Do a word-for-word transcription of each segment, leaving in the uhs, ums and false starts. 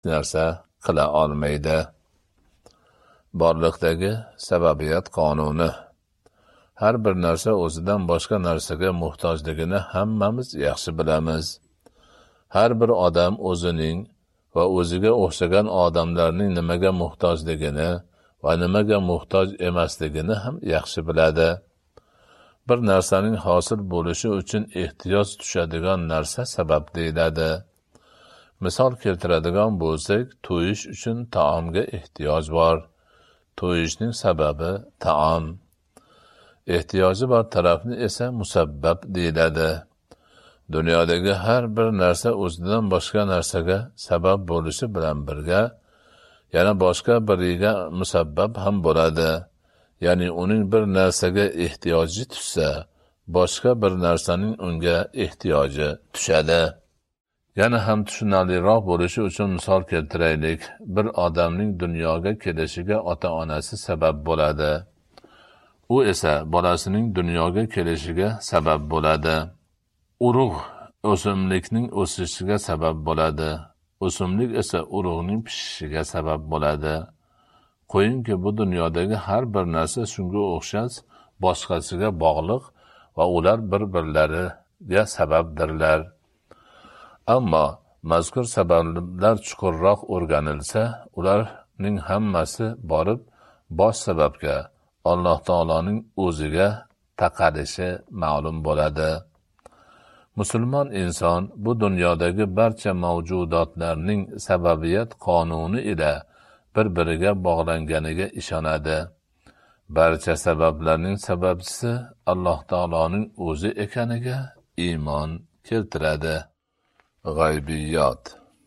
narsa qila olmaydi. Borliqdagi sababiyat qonuni. Har bir narsa o'zidan boshqa narsaga muhtojligini hammamiz yaxshi bilamiz. Har bir odam o'zining va o'ziga o'xshagan odamlarning nimaga muhtojligini va nimaga muhtoj emasligini ham yaxshi biladi. Bir narsaning hosil bo'lishi uchun ehtiyoj tushadigan narsa sabab deyiladi. Misol keltiradigan bo'lsak, to'yish uchun taomga ehtiyoj bor. To'yishning sababi taom. Ehtiyoji bor tarafni esa musabbab deyiladi. Dunyodagi har bir narsa o'zidan boshqa narsaga sabab bo'lishi bilan birga, yana boshqa biriga musabbab ham bo'ladi. Ya'ni uning bir narsaga ehtiyoji tushsa, boshqa bir narsaning unga ehtiyoji tushadi. Yana ham tushunarliroq bo'lishi uchun misol keltiraylik. Bir odamning dunyoga kelishiga ota-onasi sabab bo'ladi. U esa bolasining dunyoga kelishiga sabab bo'ladi. Urug' o'simlikning o'sishiga sabab bo'ladi. O'simlik esa urug'ning pishishiga sabab bo'ladi. Qo'yingki, bu dunyodagi har bir narsa shunga o'xshash boshqasiga bog'liq va ular bir-birlariga sababdirlar. Ammo mazkur sabablar chuqurroq o'rganilsa, ularning hammasi borib bosh sababga, Alloh taoloning o'ziga taqalishi ma'lum bo'ladi. Musulmon inson bu dunyodagi barcha mavjudotlarning sababiyat qonuni ila bir-biriga bog'langaniga ishonadi. Barcha sabablarning sababchisi Alloh taoloning o'zi ekaniga iymon keltiradi. G'aybiyot.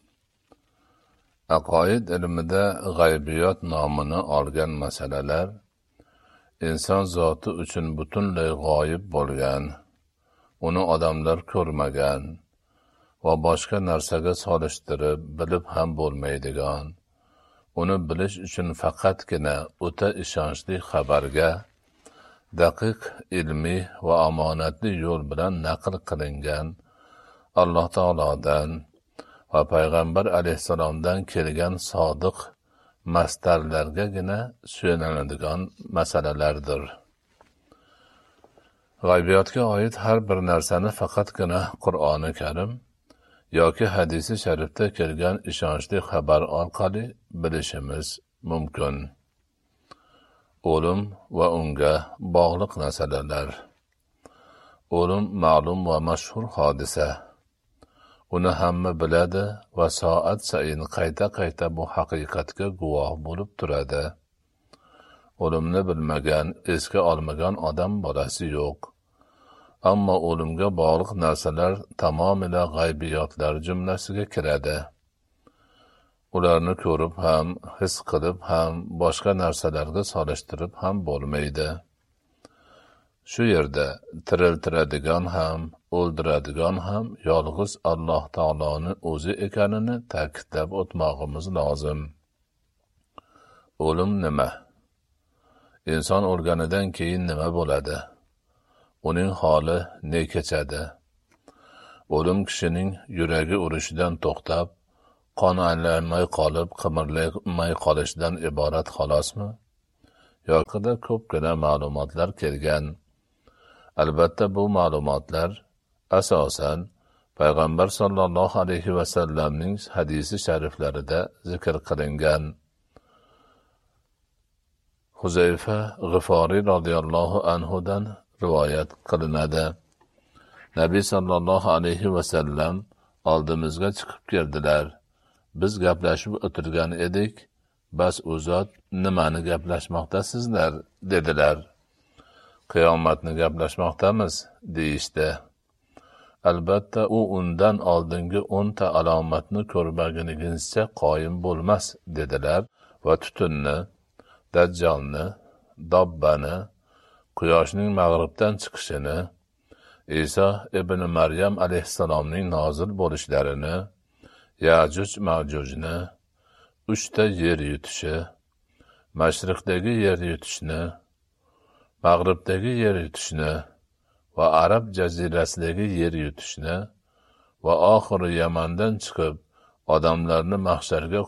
Aqoid ilmida g'aybiyot nomini olgan masalalar inson zoti uchun butunlay g'oyib bo'lgan, uni odamlar ko'rmagan va boshqa narsaga solishtirib bilib ham bo'lmaydigan, uni bilish uchun faqatgina o'ta ishonchli xabarga, daqiq ilmiy va omonatli yo'l bilan naql qilingan Alloh taolodan va payg'ambar alayhissalomdan kelgan sodiq mastarlargagina suyanadigan masalalardir. G'aybiyotga oid har bir narsani faqatgina Qur'oni Karim yoki hadisi sharifda kelgan ishonchli xabar orqali bilishimiz mumkin. O'lim va unga bog'liq masalalar. O'lim ma'lum va mashhur hodisa. Uni hamma biladi va soat sayin qayta-qayta bu haqiqatga guvoh bo'lib turadi. O'limni bilmagan, esga olmagan odam bolasi yo'q. Ammo o'limga bog'liq narsalar tamomila g'aybiyotlar jumlasiga kiradi. Ularni ko'rib ham, his qilib ham, boshqa narsalarga solishtirib ham bo'lmaydi. Shu yerda tiriltiradigan ham, o'ldiradigan ham yolg'iz Alloh taoloni o'zi ekanini ta'kidlab o'tmog'imiz lozim. O'lim nima? Inson o'lganidan keyin nima bo'ladi? Uning holi ne kechadi? O'lim kishining yuragi urishidan to'xtab, qon aylanmay qolib, qimirlamay qolishidan iborat xolosmi? Yoqida ko'pgina ma'lumotlar kelgan. Albatta bu ma'lumotlar asosan payg'ambar sollallohu alayhi va sallamning hadisi shariflarida zikr qilingan. Huzayfa G'iforiy radhiyallohu anhudan rivoyat qilinadi. Nabiy sollallohu alayhi va sallam oldimizga chiqib keldilar. Biz gaplashib o'tirgan edik. Bas u zot nimani gaplashmoqdasizlar dedilar. Qiyomatni gaplashmoqdamiz deyishdi. Albatta u undan oldingi o'nta alomatni ko'rmaguningizcha qoyim bo'lmas dedilar va tutunni, dajjolni, dobbani, quyoshning mag'ribdan chiqishini, Iso ibn Maryam alayhissalomning nozil bo'lishlarini, Yajuj Majujni, uchta yer yutishi, mashriqdagi yer yutishni, mag'ribdagi yer yutishni va Arab jazirasidagi yer yutishni va oxiri Yamandan chiqib odamlarni mahsharga